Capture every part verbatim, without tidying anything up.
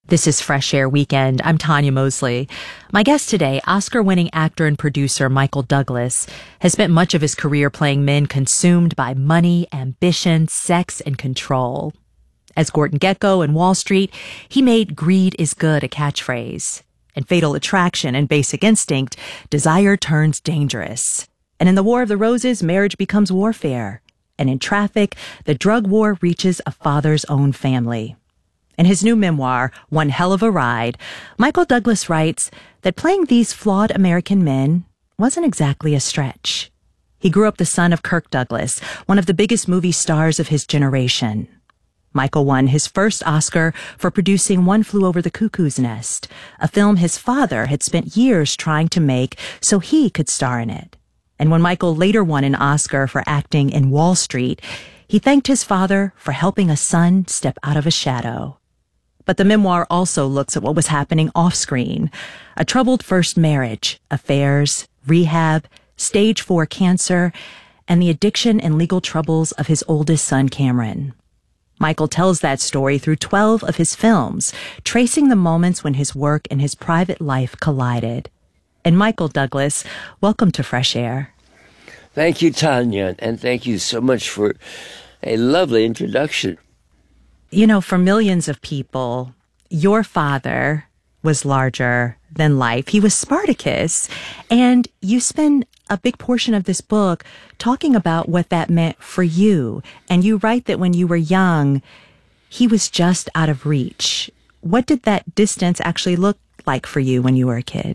This is Fresh Air Weekend. I'm Tanya Mosley. My guest today, Oscar-winning actor and producer Michael Douglas, has spent much of his career playing men consumed by money, ambition, sex, and control. As Gordon Gekko in Wall Street, he made greed is good a catchphrase. In Fatal Attraction and Basic Instinct, desire turns dangerous. And in The War of the Roses, marriage becomes warfare. And in Traffic, the drug war reaches a father's own family. In his new memoir, One Hell of a Ride, Michael Douglas writes that playing these flawed American men wasn't exactly a stretch. He grew up the son of Kirk Douglas, one of the biggest movie stars of his generation. Michael won his first Oscar for producing One Flew Over the Cuckoo's Nest, a film his father had spent years trying to make so he could star in it. And when Michael later won an Oscar for acting in Wall Street, he thanked his father for helping a son step out of a shadow. But the memoir also looks at what was happening off-screen. A troubled first marriage, affairs, rehab, stage four cancer, and the addiction and legal troubles of his oldest son, Cameron. Michael tells that story through twelve of his films, tracing the moments when his work and his private life collided. And Michael Douglas, welcome to Fresh Air. Thank you, Tanya, and thank you so much for a lovely introduction. You know, for millions of people, your father was larger than life. He was Spartacus. And you spend a big portion of this book talking about what that meant for you. And you write that when you were young, he was just out of reach. What did that distance actually look like for you when you were a kid?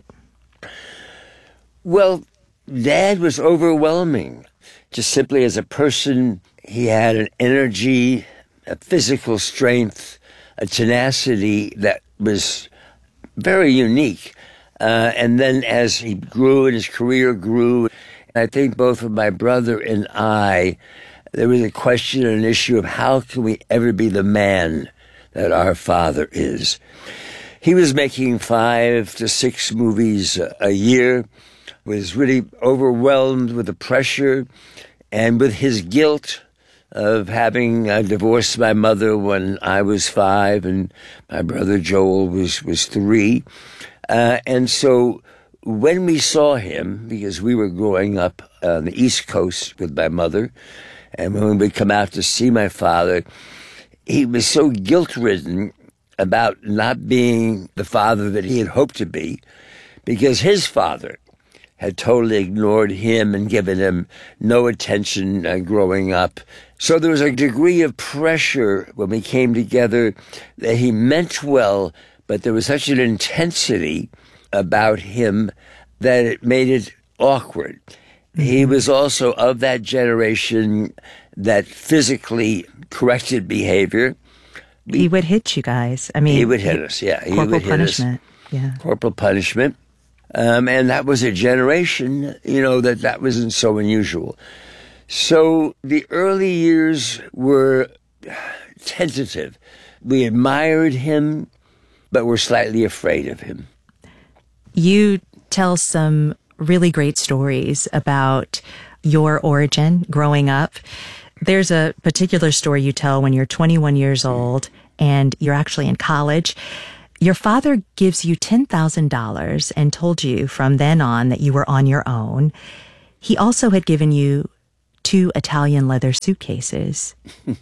Well, Dad was overwhelming. Just simply as a person, he had an energy, a physical strength, a tenacity that was very unique. Uh, and then as he grew and his career grew, I think both of my brother and I, there was a question and an issue of how can we ever be the man that our father is. He was making five to six movies a, a year, was really overwhelmed with the pressure and with his guilt of having uh, divorced my mother when I was five and my brother Joel was, was three. Uh, and so when we saw him, because we were growing up on the East Coast with my mother, and when we come out to see my father, he was so guilt-ridden about not being the father that he had hoped to be, because his father had totally ignored him and given him no attention uh, growing up. So there was a degree of pressure when we came together that he meant well, but there was such an intensity about him that it made it awkward. Mm-hmm. He was also of that generation that physically corrected behavior. He would hit you guys. I mean, he would hit he, us, yeah. He corporal would hit punishment. us. Yeah. Corporal punishment. Um, and that was a generation, you know, that that wasn't so unusual. So the early years were tentative. We admired him, but were slightly afraid of him. You tell some really great stories about your origin growing up. There's a particular story you tell when you're twenty-one years old and you're actually in college. Your father gives you ten thousand dollars and told you from then on that you were on your own. He also had given you two Italian leather suitcases.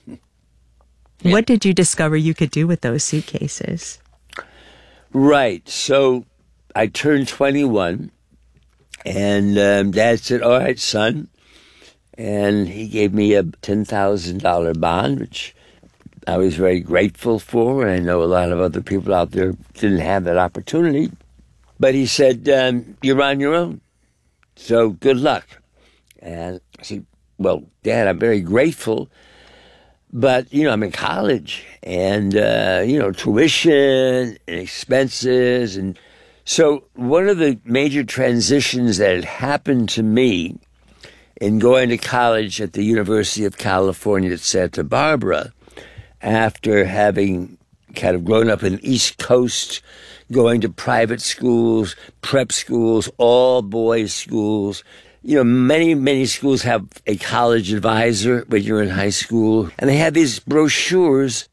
Yeah. What did you discover you could do with those suitcases? Right. So I turned twenty-one, and um, Dad said, all right, son. And he gave me a ten thousand dollars bond, which I was very grateful for. And I know a lot of other people out there didn't have that opportunity. But he said, um, you're on your own, so good luck. And I said, well, Dad, I'm very grateful. But, you know, I'm in college and, uh, you know, tuition and expenses. And so one of the major transitions that had happened to me in going to college at the University of California at Santa Barbara, after having kind of grown up in the East Coast, going to private schools, prep schools, all boys schools. You know, many, many schools have a college advisor when you're in high school, and they have these brochures.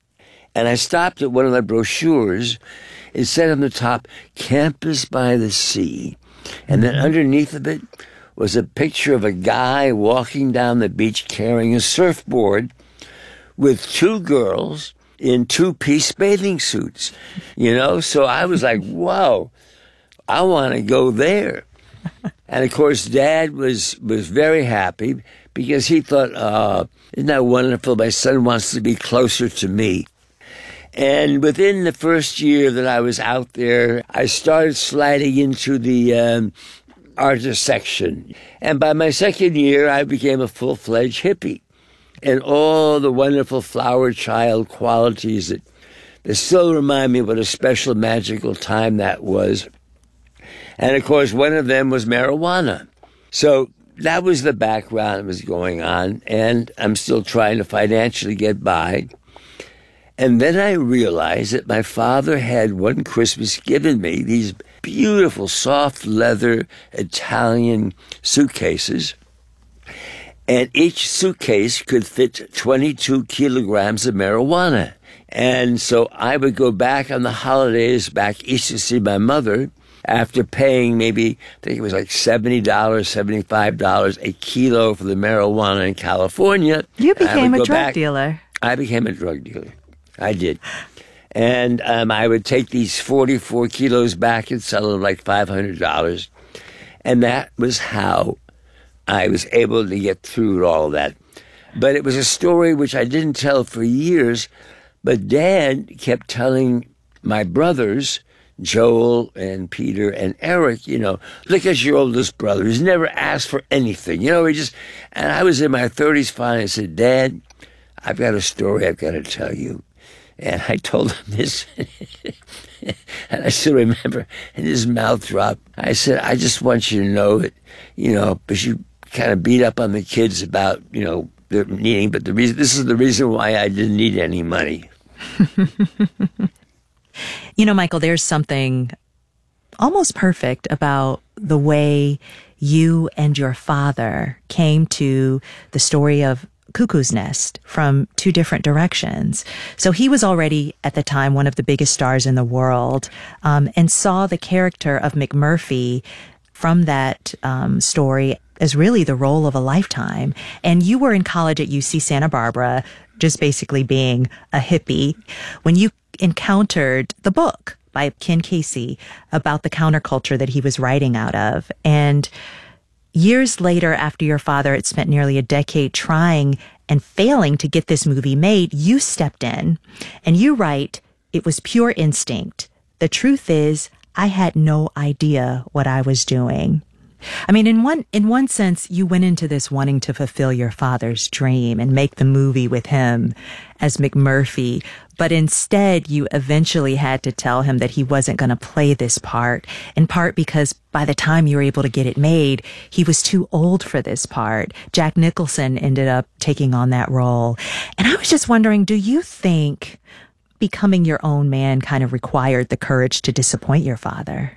And I stopped at one of the brochures. It said on the top, Campus by the Sea. And then underneath of it was a picture of a guy walking down the beach carrying a surfboard with two girls in two-piece bathing suits. You know, so I was like, wow, I want to go there. And, of course, Dad was, was very happy because he thought, uh, isn't that wonderful? My son wants to be closer to me. And within the first year that I was out there, I started sliding into the um, artist section. And by my second year, I became a full-fledged hippie. And all the wonderful flower child qualities that, that still remind me what a special, magical time that was. And, of course, one of them was marijuana. So that was the background that was going on, and I'm still trying to financially get by. And then I realized that my father had one Christmas given me these beautiful soft leather Italian suitcases, and each suitcase could fit twenty-two kilograms of marijuana. And so I would go back on the holidays back east to see my mother after paying maybe, I think it was like seventy dollars, seventy-five dollars a kilo for the marijuana in California. You became a drug back. dealer. I became a drug dealer. I did. And um, I would take these forty-four kilos back and sell them like five hundred dollars. And that was how I was able to get through all of that. But it was a story which I didn't tell for years, but Dad kept telling my brothers, Joel and Peter and Eric, you know, look at your oldest brother. He's never asked for anything. You know, he just, and I was in my thirties finally. I said, Dad, I've got a story I've got to tell you. And I told him this, and I still remember, and his mouth dropped. I said, I just want you to know that, you know, because you kind of beat up on the kids about, you know, their needing, but the reason, this is the reason why I didn't need any money. You know, Michael, there's something almost perfect about the way you and your father came to the story of Cuckoo's Nest from two different directions. So he was already, at the time, one of the biggest stars in the world, um, and saw the character of McMurphy from that um, story as really the role of a lifetime. And you were in college at U C Santa Barbara, just basically being a hippie, when you encountered the book by Ken Kesey about the counterculture that he was writing out of. And years later, after your father had spent nearly a decade trying and failing to get this movie made, you stepped in and you write, it was pure instinct. The truth is, I had no idea what I was doing. I mean, in one in one sense, you went into this wanting to fulfill your father's dream and make the movie with him as McMurphy, but instead you eventually had to tell him that he wasn't going to play this part, in part because by the time you were able to get it made, he was too old for this part. Jack Nicholson ended up taking on that role. And I was just wondering, do you think becoming your own man kind of required the courage to disappoint your father?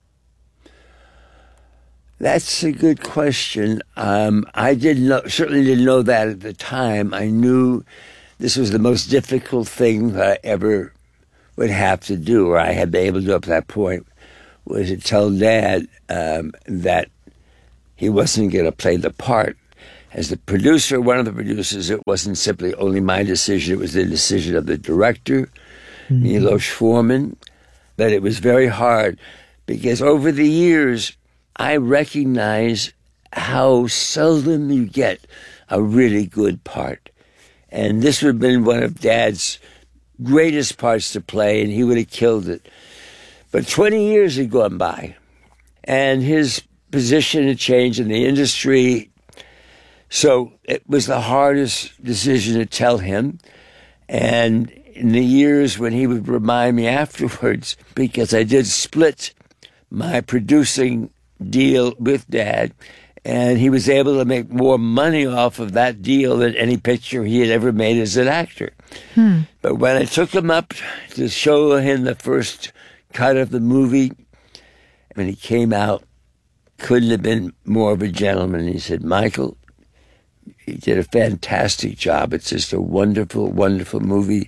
That's a good question. Um, I didn't know, certainly didn't know that at the time. I knew this was the most difficult thing that I ever would have to do, or I had been able to do up to that point, was to tell Dad um, that he wasn't going to play the part. As the producer, one of the producers, it wasn't simply only my decision, it was the decision of the director, mm-hmm. Milos Forman, but it was very hard because over the years, I recognize how seldom you get a really good part. And this would have been one of Dad's greatest parts to play, and he would have killed it. But twenty years had gone by, and his position had changed in the industry. So it was the hardest decision to tell him. And in the years when he would remind me afterwards, because I did split my producing deal with Dad, and he was able to make more money off of that deal than any picture he had ever made as an actor. Hmm. But when I took him up to show him the first cut of the movie, when he came out, couldn't have been more of a gentleman. He said, Michael, you did a fantastic job. It's just a wonderful, wonderful movie,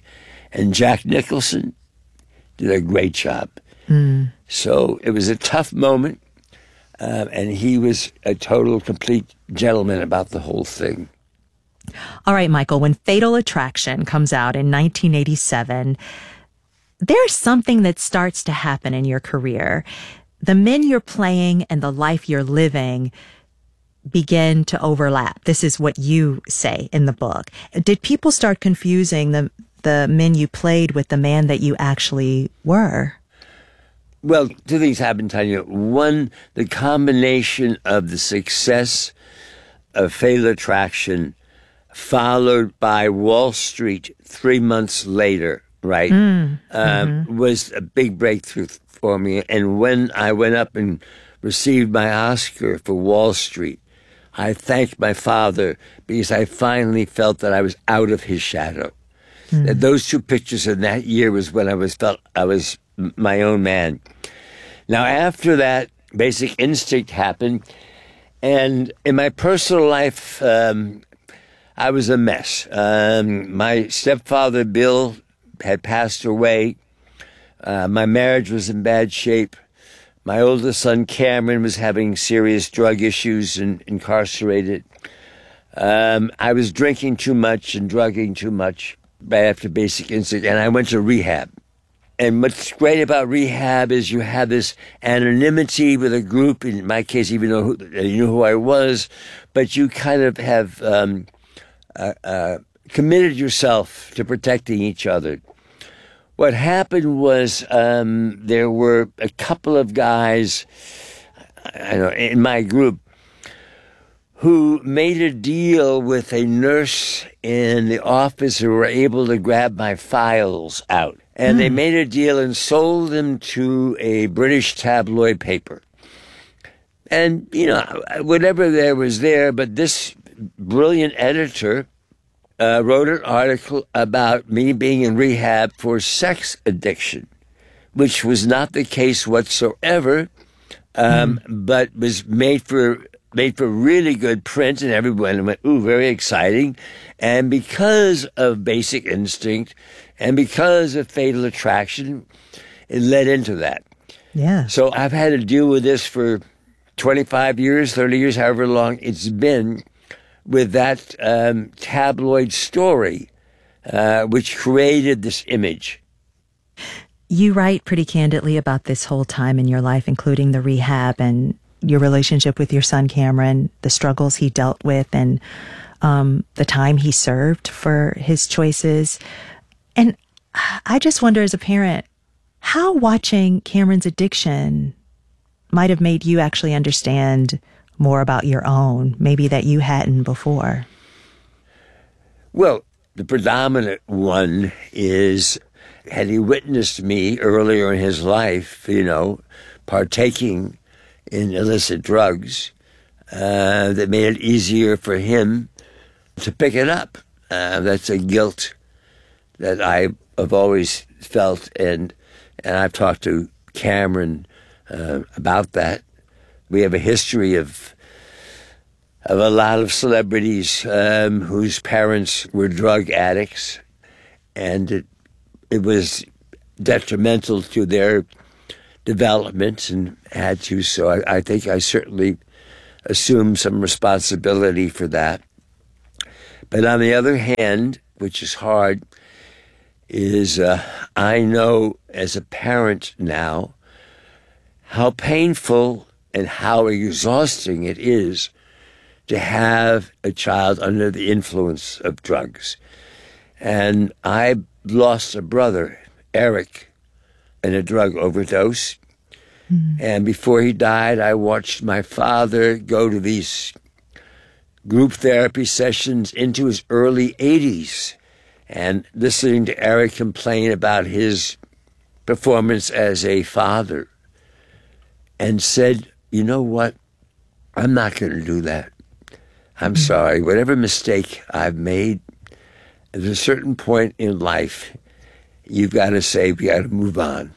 And Jack Nicholson did a great job. Mm. So it was a tough moment, uh, and he was a total, complete gentleman about the whole thing. All right, Michael, when Fatal Attraction comes out in nineteen eighty-seven, there's something that starts to happen in your career. The men you're playing and the life you're living begin to overlap. This is what you say in the book. Did people start confusing the the men you played with the man that you actually were? Well, two things happened, Tanya. One, the combination of the success of Fatal Attraction followed by Wall Street three months later, right, Mm, um, mm-hmm. was a big breakthrough for me. And when I went up and received my Oscar for Wall Street, I thanked my father because I finally felt that I was out of his shadow. Mm. That those two pictures in that year was when I was felt I was my own man. Now, after that, Basic Instinct happened, and in my personal life, um, I was a mess. Um, my stepfather, Bill, had passed away. Uh, my marriage was in bad shape. My oldest son, Cameron, was having serious drug issues and incarcerated. Um, I was drinking too much and drugging too much right after Basic Instinct, and I went to rehab. And what's great about rehab is you have this anonymity with a group. In my case, even though you knew who I was, but you kind of have um, uh, uh, committed yourself to protecting each other. What happened was um, there were a couple of guys, I know, in my group who made a deal with a nurse in the office who were able to grab my files out. And mm. they made a deal and sold them to a British tabloid paper. And, you know, whatever there was there, but this brilliant editor Uh, wrote an article about me being in rehab for sex addiction, which was not the case whatsoever, um, mm. but was made for made for really good print, and everyone went, ooh, very exciting. And because of Basic Instinct and because of Fatal Attraction, it led into that. Yeah. So I've had to deal with this for twenty-five years, thirty years, however long it's been, with that um, tabloid story, uh, which created this image. You write pretty candidly about this whole time in your life, including the rehab and your relationship with your son, Cameron, the struggles he dealt with, and um, the time he served for his choices. And I just wonder, as a parent, how watching Cameron's addiction might have made you actually understand more about your own, maybe that you hadn't before. Well, the predominant one is, had he witnessed me earlier in his life, you know, partaking in illicit drugs, uh, that made it easier for him to pick it up. Uh, that's a guilt that I have always felt, and and I've talked to Cameron uh, about that. We have a history of of a lot of celebrities um, whose parents were drug addicts, and it, it was detrimental to their development and had to. So I, I think I certainly assume some responsibility for that. But on the other hand, which is hard, is uh, I know as a parent now how painful and how exhausting it is to have a child under the influence of drugs. And I lost a brother, Eric, in a drug overdose. Mm-hmm. And before he died, I watched my father go to these group therapy sessions into his early eighties, and listening to Eric complain about his performance as a father, and said, you know what, I'm not going to do that. I'm mm-hmm. sorry. Whatever mistake I've made, at a certain point in life, you've got to say, we got to move on.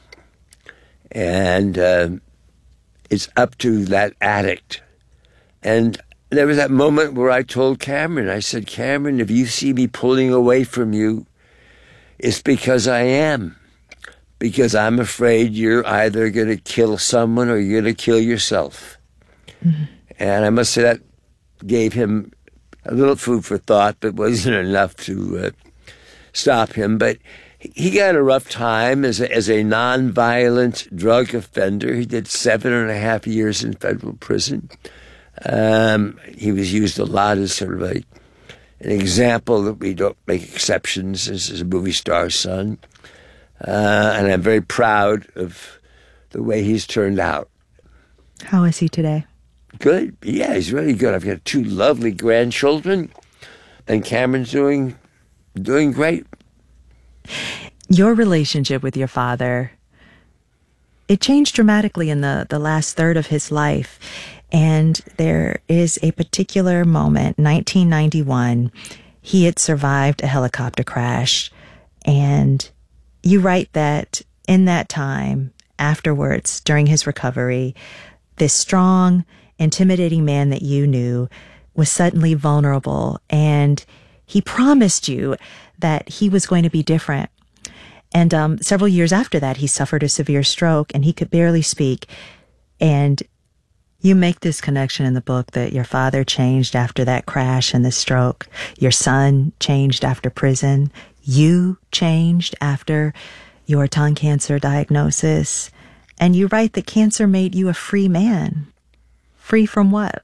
And uh, it's up to that addict. And there was that moment where I told Cameron, I said, Cameron, if you see me pulling away from you, It's because I am. Because I'm afraid you're either going to kill someone or you're going to kill yourself. Mm-hmm. And I must say that gave him a little food for thought, but wasn't enough to uh, stop him. But he got a rough time as a, as a nonviolent drug offender. He did seven and a half years in federal prison. Um, he was used a lot as sort of a, an example that we don't make exceptions as, as a movie star's son. Uh, and I'm very proud of the way he's turned out. How is he today? Good. Yeah, he's really good. I've got two lovely grandchildren, and Cameron's doing doing great. Your relationship with your father, it changed dramatically in the, the last third of his life. And there is a particular moment, nineteen ninety-one, he had survived a helicopter crash. And you write that in that time, afterwards, during his recovery, this strong, intimidating man that you knew was suddenly vulnerable, and he promised you that he was going to be different. And um, several years after that, he suffered a severe stroke, and he could barely speak. And you make this connection in the book that your father changed after that crash and the stroke. Your son changed after prison. You changed after your tongue cancer diagnosis. And you write that cancer made you a free man. Free from what?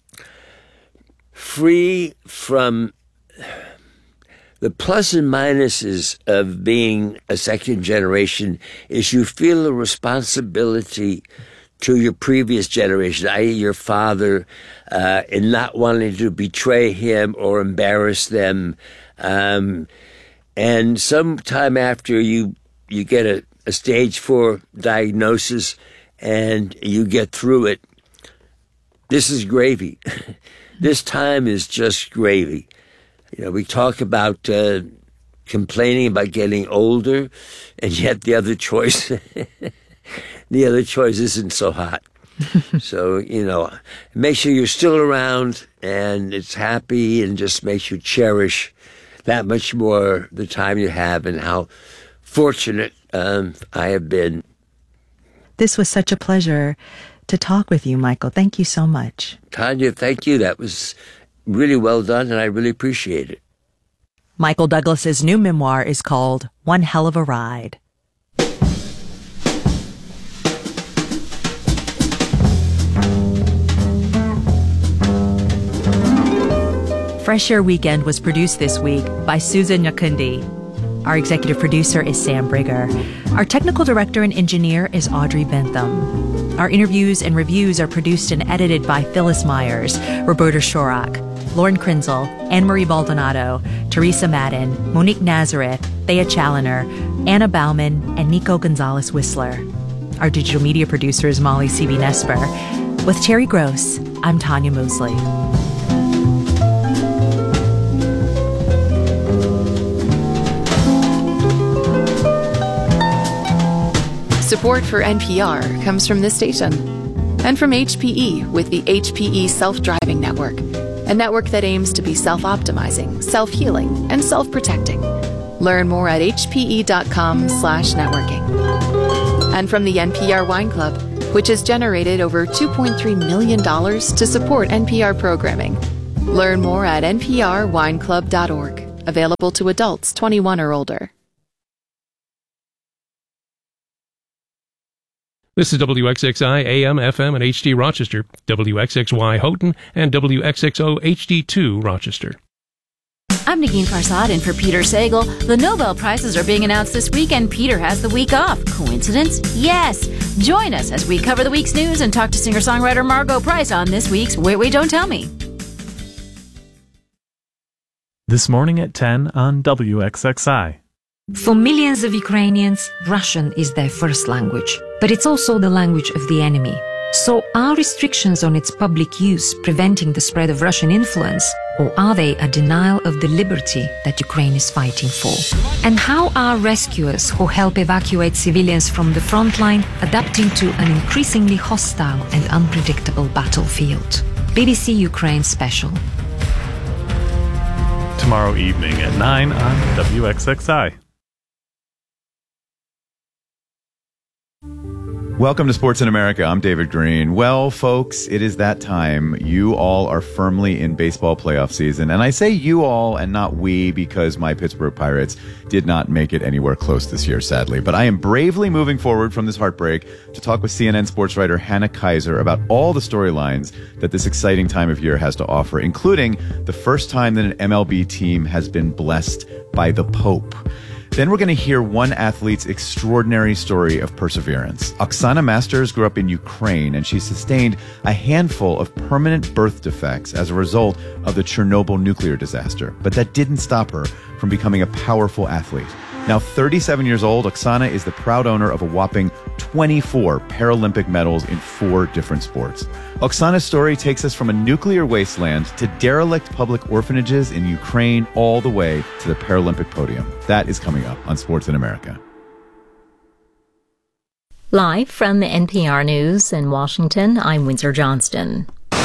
Free from the plus and minuses of being a second generation is you feel a responsibility to your previous generation, that is your father, uh, in not wanting to betray him or embarrass them. Um, and sometime after you, you get a, a stage four diagnosis and you get through it, this is gravy. This time is just gravy. You know, we talk about uh, complaining about getting older, and yet the other choice, the other choice isn't so hot. So, you know, make sure you're still around and it's happy, and just makes you cherish that much more the time you have and how fortunate um, I have been. This was such a pleasure to talk with you, Michael. Thank you so much. Tanya, thank you. That was really well done, and I really appreciate it. Michael Douglas's new memoir is called One Hell of a Ride. Fresh Air Weekend was produced this week by Susan Nyakundi. Our executive producer is Sam Brigger. Our technical director and engineer is Audrey Bentham. Our interviews and reviews are produced and edited by Phyllis Myers, Roberta Shorak, Lauren Krinzel, Anne-Marie Baldonado, Teresa Madden, Monique Nazareth, Thea Challoner, Anna Bauman, and Nico Gonzalez-Whistler. Our digital media producer is Molly C B Nesper. With Terry Gross, I'm Tanya Mosley. Support for N P R comes from this station and from H P E with the H P E Self-Driving Network, a network that aims to be self-optimizing, self-healing, and self-protecting. Learn more at hpe.com slash networking. And from the N P R Wine Club, which has generated over two point three million dollars to support N P R programming. Learn more at n p r wine club dot org. Available to adults twenty-one or older. This is W X X I A M, F M, and H D Rochester, W X X Y Houghton, and W X X O H D two Rochester. I'm Negin Farsad in for Peter Sagal. The Nobel Prizes are being announced this week, and Peter has the week off. Coincidence? Yes. Join us as we cover the week's news and talk to singer-songwriter Margot Price on this week's Wait, Wait, Don't Tell Me. This morning at ten on W X X I. For millions of Ukrainians, Russian is their first language, but it's also the language of the enemy. So are restrictions on its public use preventing the spread of Russian influence, or are they a denial of the liberty that Ukraine is fighting for? And how are rescuers who help evacuate civilians from the front line adapting to an increasingly hostile and unpredictable battlefield? B B C Ukraine Special. Tomorrow evening at nine on W X X I. Welcome to Sports in America. I'm David Green. Well, folks, it is that time. You all are firmly in baseball playoff season. And I say you all and not we because my Pittsburgh Pirates did not make it anywhere close this year, sadly. But I am bravely moving forward from this heartbreak to talk with C N N sports writer Hannah Kaiser about all the storylines that this exciting time of year has to offer, including the first time that an M L B team has been blessed by the Pope. Then we're going to hear one athlete's extraordinary story of perseverance. Oksana Masters grew up in Ukraine, and she sustained a handful of permanent birth defects as a result of the Chernobyl nuclear disaster. But that didn't stop her from becoming a powerful athlete. Now thirty-seven years old, Oksana is the proud owner of a whopping twenty-four Paralympic medals in four different sports. Oksana's story takes us from a nuclear wasteland to derelict public orphanages in Ukraine all the way to the Paralympic podium. That is coming up on Sports in America. Live from N P R News in Washington, I'm Windsor Johnston.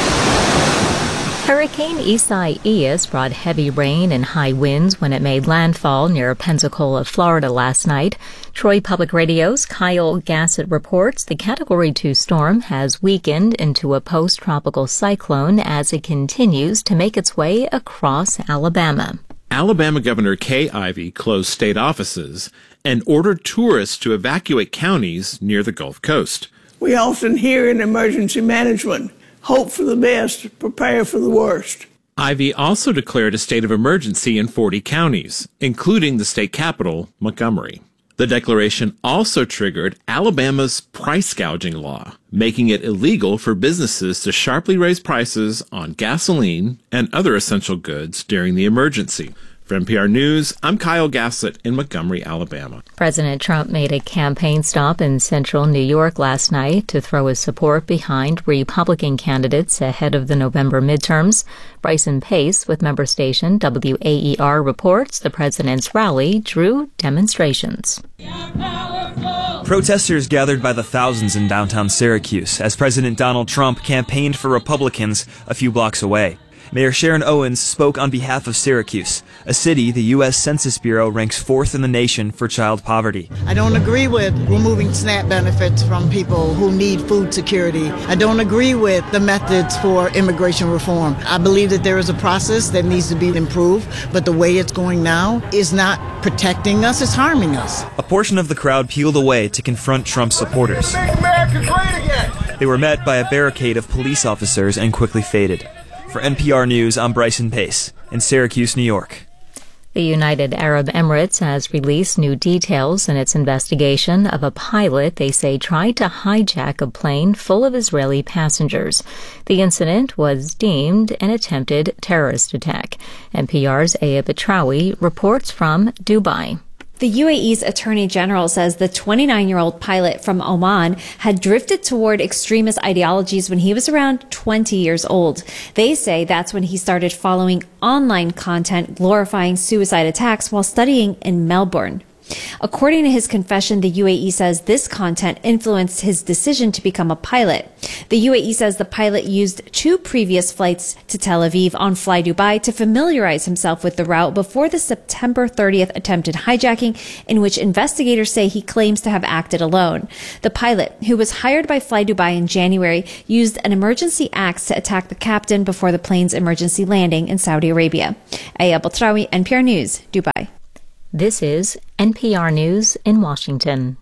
Hurricane Isaias brought heavy rain and high winds when it made landfall near Pensacola, Florida last night. Troy Public Radio's Kyle Gassett reports the Category two storm has weakened into a post-tropical cyclone as it continues to make its way across Alabama. Alabama Governor Kay Ivey closed state offices and ordered tourists to evacuate counties near the Gulf Coast. We often hear in emergency management, hope for the best, prepare for the worst. Ivey also declared a state of emergency in forty counties, including the state capital, Montgomery. The declaration also triggered Alabama's price gouging law, making it illegal for businesses to sharply raise prices on gasoline and other essential goods during the emergency. For N P R News, I'm Kyle Gassett in Montgomery, Alabama. President Trump made a campaign stop in central New York last night to throw his support behind Republican candidates ahead of the November midterms. Bryson Pace with member station W A E R reports the president's rally drew demonstrations. Protesters gathered by the thousands in downtown Syracuse as President Donald Trump campaigned for Republicans a few blocks away. Mayor Sharon Owens spoke on behalf of Syracuse, a city the U S Census Bureau ranks fourth in the nation for child poverty. I don't agree with removing SNAP benefits from people who need food security. I don't agree with the methods for immigration reform. I believe that there is a process that needs to be improved, but the way it's going now is not protecting us, it's harming us. A portion of the crowd peeled away to confront Trump's supporters. Make America great again. They were met by a barricade of police officers and quickly faded. For N P R News, I'm Bryson Pace in Syracuse, New York. The United Arab Emirates has released new details in its investigation of a pilot they say tried to hijack a plane full of Israeli passengers. The incident was deemed an attempted terrorist attack. N P R's Aya Batrawi reports from Dubai. The U A E's Attorney General says the twenty-nine-year-old pilot from Oman had drifted toward extremist ideologies when he was around twenty years old. They say that's when he started following online content glorifying suicide attacks while studying in Melbourne. According to his confession, the U A E says this content influenced his decision to become a pilot. The U A E says the pilot used two previous flights to Tel Aviv on Fly Dubai to familiarize himself with the route before the September thirtieth attempted hijacking, in which investigators say he claims to have acted alone. The pilot, who was hired by Fly Dubai in January, used an emergency axe to attack the captain before the plane's emergency landing in Saudi Arabia. Aya Batrawi, N P R News, Dubai. This is N P R News in Washington.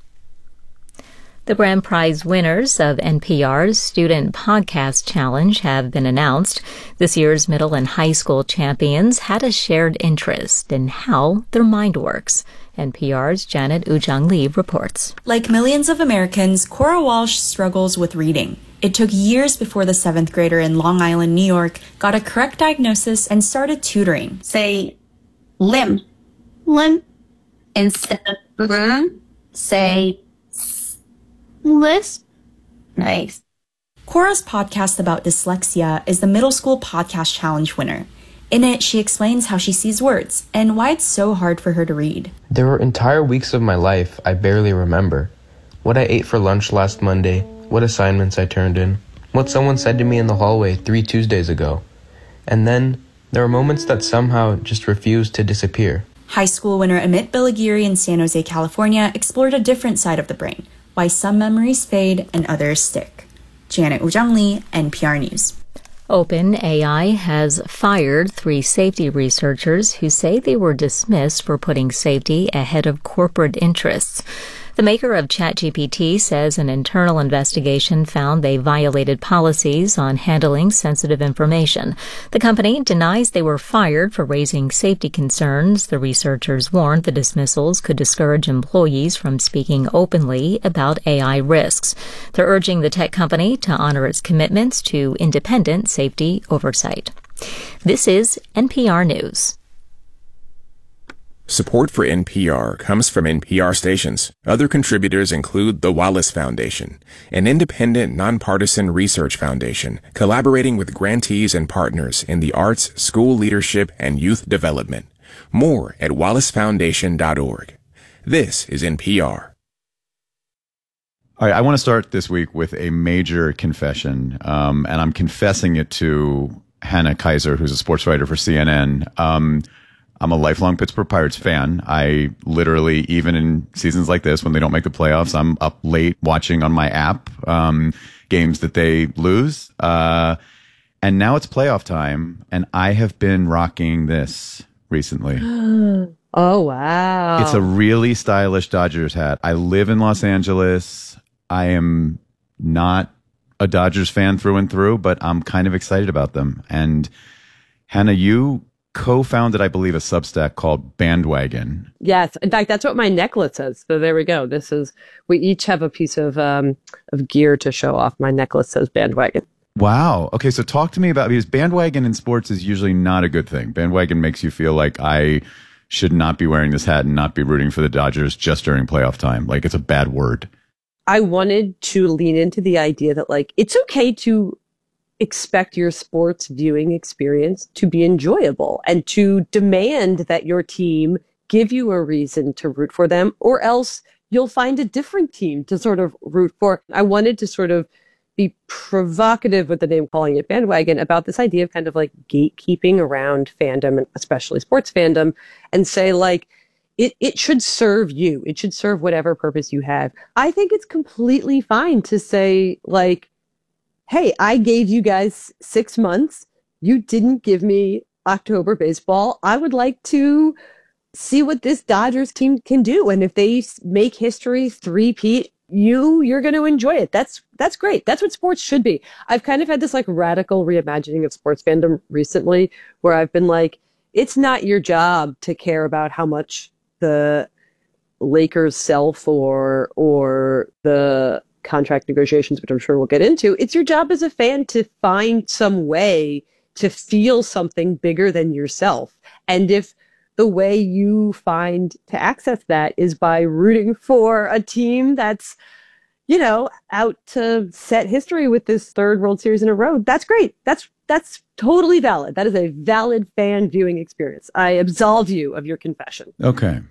The grand prize winners of N P R's Student Podcast Challenge have been announced. This year's middle and high school champions had a shared interest in how their mind works. N P R's Janet Ujang Lee reports. Like millions of Americans, Cora Walsh struggles with reading. It took years before the seventh grader in Long Island, New York, got a correct diagnosis and started tutoring. Say limb. Limb. Instead of room, say lisp. Nice. Cora's podcast about dyslexia is the Middle School Podcast Challenge winner. In it, she explains how she sees words and why it's so hard for her to read. There were entire weeks of my life I barely remember. What I ate for lunch last Monday, what assignments I turned in, what someone said to me in the hallway three Tuesdays ago. And then there are moments that somehow just refuse to disappear. High school winner Amit Bilagiri in San Jose, California, explored a different side of the brain, Why Some Memories Fade and Others Stick. Janet Woo-jung Lee, N P R News. OpenAI has fired three safety researchers who say they were dismissed for putting safety ahead of corporate interests. The maker of ChatGPT says an internal investigation found they violated policies on handling sensitive information. The company denies they were fired for raising safety concerns. The researchers warned the dismissals could discourage employees from speaking openly about A I risks. They're urging the tech company to honor its commitments to independent safety oversight. This is N P R News. Support for N P R comes from N P R stations. Other contributors include the Wallace Foundation, an independent, nonpartisan research foundation collaborating with grantees and partners in the arts, school leadership, and youth development. More at wallace foundation dot org. This is N P R. All right, I want to start this week with a major confession, um, and I'm confessing it to Hannah Kaiser, who's a sports writer for C N N. Um, I'm a lifelong Pittsburgh Pirates fan. I literally, even in seasons like this, when they don't make the playoffs, I'm up late watching on my app um, games that they lose. Uh, and now it's playoff time, and I have been rocking this recently. Oh, wow. It's a really stylish Dodgers hat. I live in Los Angeles. I am not a Dodgers fan through and through, but I'm kind of excited about them. And Hannah, you co-founded, I believe, a Substack called Bandwagon. Yes. In fact, that's what my necklace says. So there we go. This is, we each have a piece of um, of gear to show off. My necklace says Bandwagon. Wow. Okay, so talk to me about, because bandwagon in sports is usually not a good thing. Bandwagon makes you feel like I should not be wearing this hat and not be rooting for the Dodgers just during playoff time. Like, it's a bad word. I wanted to lean into the idea that, like, it's okay to expect your sports viewing experience to be enjoyable and to demand that your team give you a reason to root for them, or else you'll find a different team to sort of root for. I wanted to sort of be provocative with the name, calling it Bandwagon, about this idea of kind of like gatekeeping around fandom, and especially sports fandom, and say, like, it, it should serve you. It should serve whatever purpose you have. I think it's completely fine to say, like, hey, I gave you guys six months. You didn't give me October baseball. I would like to see what this Dodgers team can do. And if they make history three-peat, you, you're going to enjoy it. That's, that's great. That's what sports should be. I've kind of had this like radical reimagining of sports fandom recently, where I've been like, it's not your job to care about how much the Lakers sell for, or the contract negotiations, which I'm sure we'll get into. It's your job as a fan to find some way to feel something bigger than yourself. And if the way you find to access that is by rooting for a team that's, you know, out to set history with this third World Series in a row, that's great. That's that's totally valid. That is a valid fan viewing experience. I absolve you of your confession. Okay.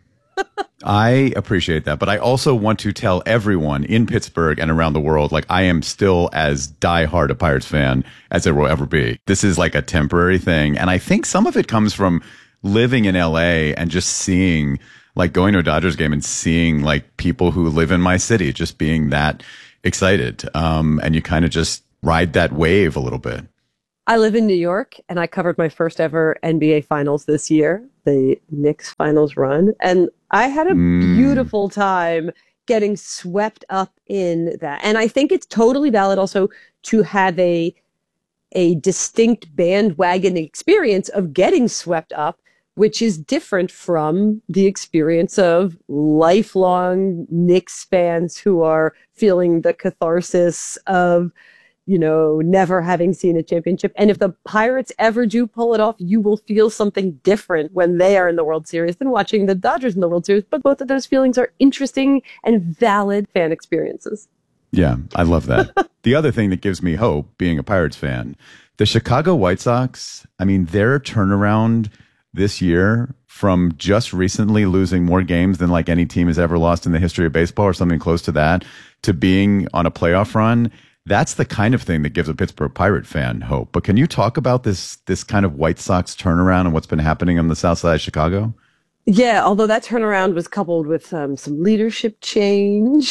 I appreciate that, but I also want to tell everyone in Pittsburgh and around the world, like, I am still as diehard a Pirates fan as there will ever be. This is like a temporary thing, and I think some of it comes from living in L A and just seeing, like, going to a Dodgers game and seeing, like, people who live in my city just being that excited, um, and you kind of just ride that wave a little bit. I live in New York, and I covered my first ever N B A Finals this year, the Knicks Finals run, and I had a mm. beautiful time getting swept up in that. And I think it's totally valid also to have a a distinct bandwagon experience of getting swept up, which is different from the experience of lifelong Knicks fans who are feeling the catharsis of, you know, never having seen a championship. And if the Pirates ever do pull it off, you will feel something different when they are in the World Series than watching the Dodgers in the World Series. But both of those feelings are interesting and valid fan experiences. Yeah, I love that. The other thing that gives me hope, being a Pirates fan, the Chicago White Sox, I mean, their turnaround this year from just recently losing more games than like any team has ever lost in the history of baseball, or something close to that, to being on a playoff run. That's the kind of thing that gives a Pittsburgh Pirate fan hope. But can you talk about this this kind of White Sox turnaround and what's been happening on the south side of Chicago? Yeah, although that turnaround was coupled with um, some leadership change.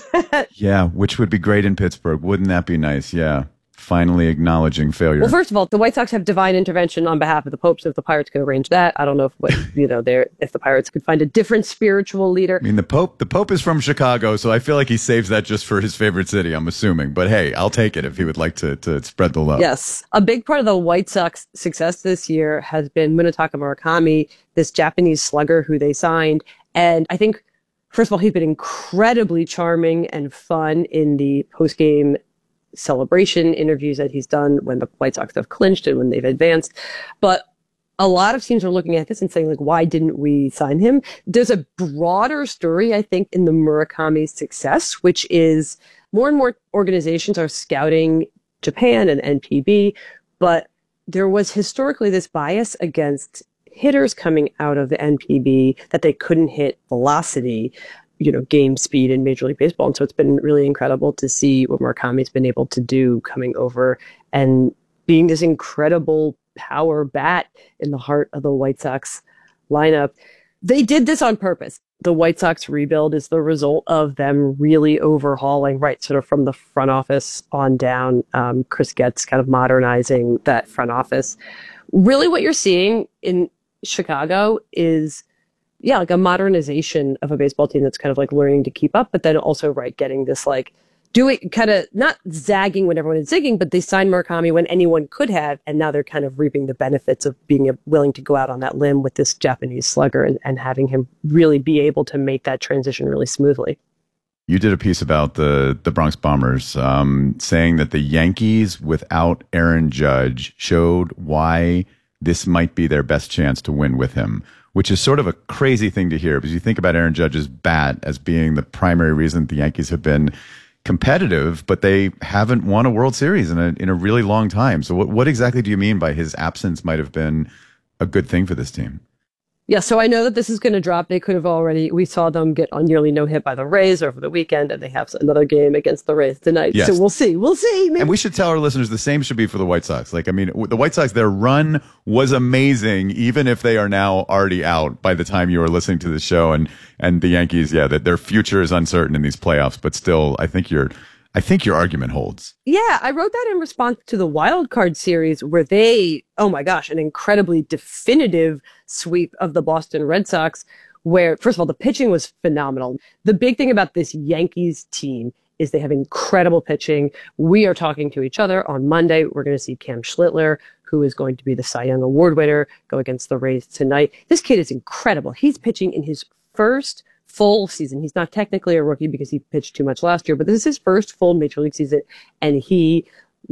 Yeah, which would be great in Pittsburgh. Wouldn't that be nice? Yeah. Finally acknowledging failure. Well, first of all, the White Sox have divine intervention on behalf of the Pope, so if the Pirates could arrange that, I don't know if what, you know, they're, if the Pirates could find a different spiritual leader. I mean, the Pope, the Pope is from Chicago, so I feel like he saves that just for his favorite city, I'm assuming. But hey, I'll take it if he would like to, to spread the love. Yes. A big part of the White Sox success this year has been Munetaka Murakami, this Japanese slugger who they signed. And I think, first of all, he's been incredibly charming and fun in the post-game celebration interviews that he's done when the White Sox have clinched and when they've advanced. But a lot of teams are looking at this and saying, like, why didn't we sign him? There's a broader story, I think, in the Murakami success, which is more and more organizations are scouting Japan and N P B, but there was historically this bias against hitters coming out of the N P B that they couldn't hit velocity, you know, game speed in Major League Baseball. And so it's been really incredible to see what Murakami's been able to do coming over and being this incredible power bat in the heart of the White Sox lineup. They did this on purpose. The White Sox rebuild is the result of them really overhauling, right, sort of from the front office on down. Um, Chris Getz kind of modernizing that front office. Really what you're seeing in Chicago is, yeah, like a modernization of a baseball team that's kind of like learning to keep up, but then also, right, getting this like, doing kind of not zagging when everyone is zigging, but they signed Murakami when anyone could have, and now they're kind of reaping the benefits of being willing to go out on that limb with this Japanese slugger and, and having him really be able to make that transition really smoothly. You did a piece about the, the Bronx Bombers, um, saying that the Yankees without Aaron Judge showed why this might be their best chance to win with him, which is sort of a crazy thing to hear because you think about Aaron Judge's bat as being the primary reason the Yankees have been competitive, but they haven't won a World Series in a in a really long time. So what, what exactly do you mean by his absence might have been a good thing for this team? Yeah, so I know that this is going to drop. They could have already, we saw them get on nearly no hit by the Rays over the weekend, and they have another game against the Rays tonight. Yes. So we'll see. We'll see. Maybe. And we should tell our listeners the same should be for the White Sox. Like, I mean, the White Sox, their run was amazing, even if they are now already out by the time you are listening to the show. And, and the Yankees, yeah, that their future is uncertain in these playoffs, but still, I think you're, I think your argument holds. Yeah, I wrote that in response to the wild card series where they, oh my gosh, an incredibly definitive sweep of the Boston Red Sox where, first of all, the pitching was phenomenal. The big thing about this Yankees team is they have incredible pitching. We are talking to each other on Monday. We're going to see Cam Schlittler, who is going to be the Cy Young Award winner, go against the Rays tonight. This kid is incredible. He's pitching in his first full season. He's not technically a rookie because he pitched too much last year, but this is his first full Major League season, and he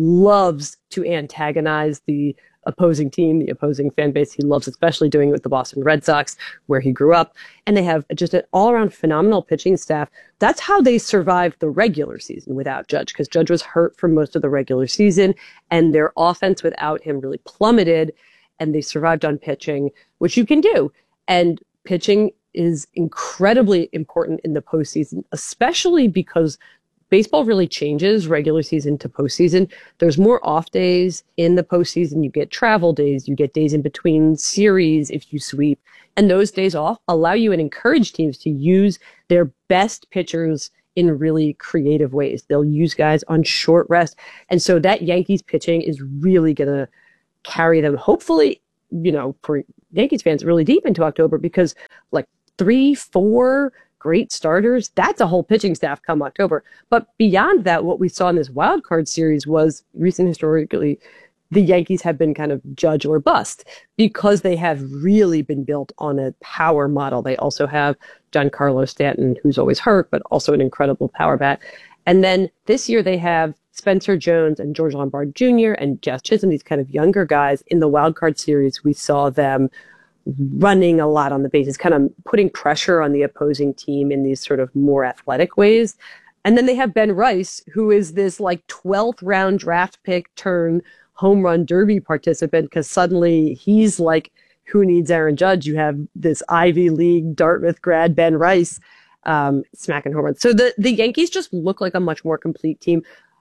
loves to antagonize the opposing team, the opposing fan base. He loves especially doing it with the Boston Red Sox, where he grew up, and they have just an all-around phenomenal pitching staff. That's how they survived the regular season without Judge, because Judge was hurt for most of the regular season, and their offense without him really plummeted, and they survived on pitching, which you can do. And pitching is incredibly important in the postseason, especially because baseball really changes regular season to postseason. There's more off days in the postseason. You get travel days. You get days in between series if you sweep. And those days off allow you and encourage teams to use their best pitchers in really creative ways. They'll use guys on short rest. And so that Yankees pitching is really going to carry them, hopefully, you know, for Yankees fans, really deep into October, because like three, four great starters, that's a whole pitching staff come October. But beyond that, what we saw in this wild card series was recent historically, the Yankees have been kind of Judge or bust because they have really been built on a power model. They also have Giancarlo Stanton, who's always hurt, but also an incredible power bat. And then this year they have Spencer Jones and George Lombard Junior and Jazz Chisholm, these kind of younger guys. In the wild card series, we saw them running a lot on the bases, kind of putting pressure on the opposing team in these sort of more athletic ways. And then they have Ben Rice, who is this like twelfth round draft pick turn home run derby participant, because suddenly he's like, who needs Aaron Judge? You have this Ivy League Dartmouth grad Ben Rice um, smacking home runs. So the, the Yankees just look like a much more complete team.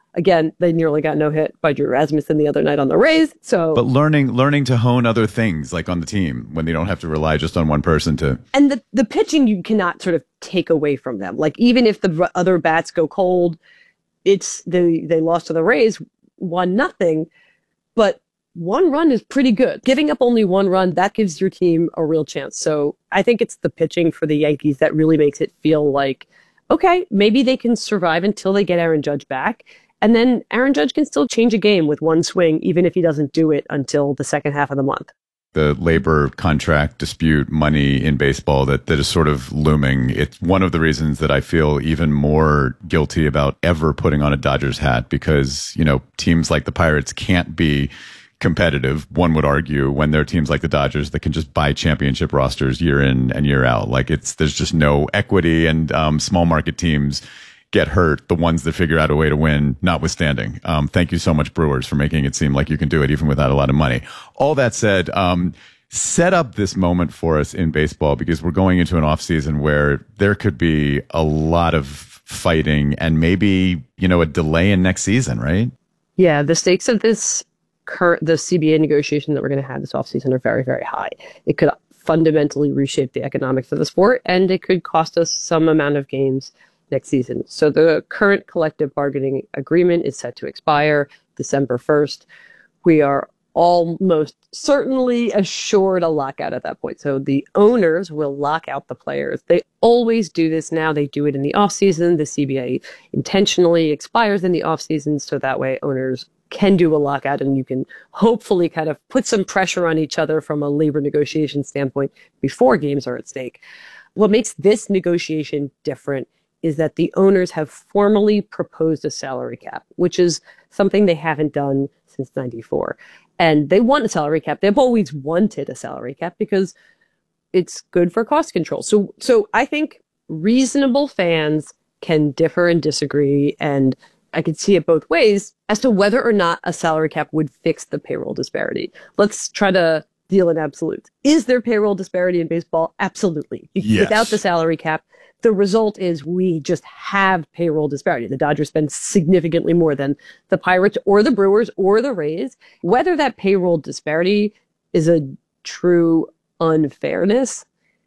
Again, they nearly got no hit by Drew Rasmussen the other night on the Rays. So, but learning learning to hone other things like on the team when they don't have to rely just on one person to. And the the pitching you cannot sort of take away from them. Like even if the other bats go cold, it's they they lost to the Rays one nothing, but one run is pretty good. Giving up only one run, that gives your team a real chance. So I think it's the pitching for the Yankees that really makes it feel like, okay, maybe they can survive until they get Aaron Judge back. And then Aaron Judge can still change a game with one swing, even if he doesn't do it until the second half of the month. The labor contract dispute money in baseball that, that is sort of looming. It's one of the reasons that I feel even more guilty about ever putting on a Dodgers hat because, you know, teams like the Pirates can't be competitive, one would argue, when there are teams like the Dodgers that can just buy championship rosters year in and year out. Like it's, there's just no equity and um, small market teams get hurt, the ones that figure out a way to win, notwithstanding. Um, thank you so much, Brewers, for making it seem like you can do it even without a lot of money. All that said, um, set up this moment for us in baseball because we're going into an off season where there could be a lot of fighting and maybe, you know, a delay in next season, right? Yeah, the stakes of this current, the C B A negotiation that we're going to have this offseason are very, very high. It could fundamentally reshape the economics of the sport, and it could cost us some amount of games next season. So the current collective bargaining agreement is set to expire December first. We are almost certainly assured a lockout at that point. So the owners will lock out the players. They always do this now. They do it in the off season. The C B A intentionally expires in the off season so that way owners can do a lockout and you can hopefully kind of put some pressure on each other from a labor negotiation standpoint before games are at stake. What makes this negotiation different is that the owners have formally proposed a salary cap, which is something they haven't done since ninety-four. And they want a salary cap. They've always wanted a salary cap because it's good for cost control. So, so I think reasonable fans can differ and disagree, and I could see it both ways as to whether or not a salary cap would fix the payroll disparity. Let's try to deal in absolutes. Is there payroll disparity in baseball? Absolutely. Yes. Without the salary cap, the result is we just have payroll disparity. The Dodgers spend significantly more than the Pirates or the Brewers or the Rays. Whether that payroll disparity is a true unfairness,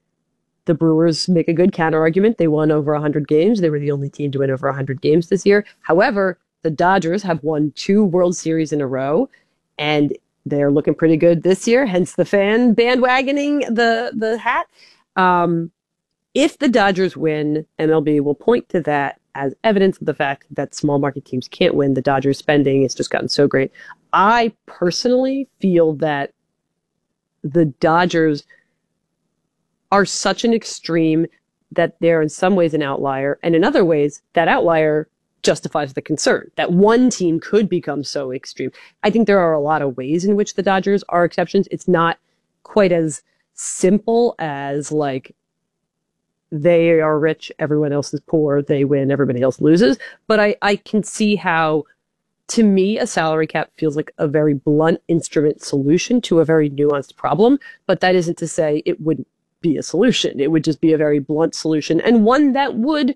the Brewers make a good counterargument. They won over one hundred games. They were the only team to win over one hundred games this year. However, the Dodgers have won two World Series in a row, and they're looking pretty good this year, hence the fan bandwagoning the, the hat. Um, If the Dodgers win, M L B will point to that as evidence of the fact that small market teams can't win. The Dodgers spending has just gotten so great. I personally feel that the Dodgers are such an extreme that they're in some ways an outlier. And in other ways, that outlier justifies the concern that one team could become so extreme. I think there are a lot of ways in which the Dodgers are exceptions. It's not quite as simple as like, they are rich, everyone else is poor, they win, everybody else loses. But I, I can see how, to me, a salary cap feels like a very blunt instrument solution to a very nuanced problem. But that isn't to say it wouldn't be a solution. It would just be a very blunt solution, and one that would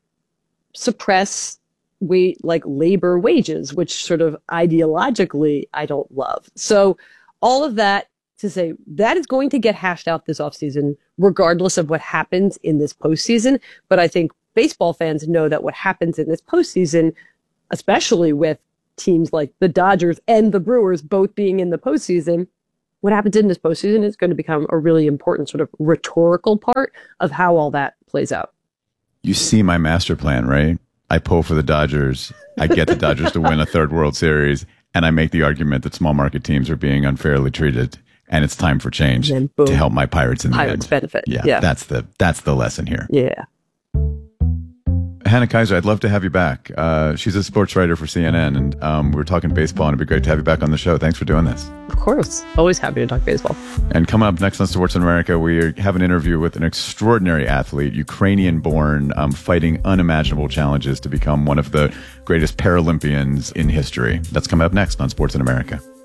suppress wait, like labor wages, which sort of ideologically I don't love. So all of that to say that is going to get hashed out this offseason, regardless of what happens in this postseason. But I think baseball fans know that what happens in this postseason, especially with teams like the Dodgers and the Brewers both being in the postseason, what happens in this postseason is going to become a really important sort of rhetorical part of how all that plays out. You see my master plan, right? I pull for the Dodgers. I get the Dodgers to win a third World Series, and I make the argument that small market teams are being unfairly treated. And it's time for change to help my Pirates in the Pirates end. benefit. Yeah, yeah, that's the that's the lesson here. Yeah. Hannah Kaiser, I'd love to have you back. Uh, she's a sports writer for C N N, and um, we're talking baseball, and it'd be great to have you back on the show. Thanks for doing this. Of course. Always happy to talk baseball. And coming up next on Sports in America, we have an interview with an extraordinary athlete, Ukrainian-born, um, fighting unimaginable challenges to become one of the greatest Paralympians in history. That's coming up next on Sports in America.